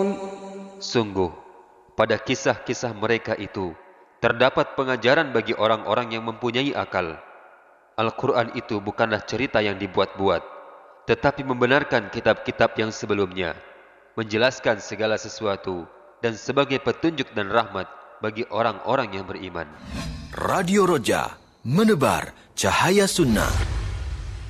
Sungguh, pada kisah-kisah mereka itu terdapat pengajaran bagi orang-orang yang mempunyai akal. Al-Quran itu bukanlah cerita yang dibuat-buat, tetapi membenarkan kitab-kitab yang sebelumnya, menjelaskan segala sesuatu, dan sebagai petunjuk dan rahmat bagi orang-orang yang beriman. Radio Roja, menebar cahaya sunnah.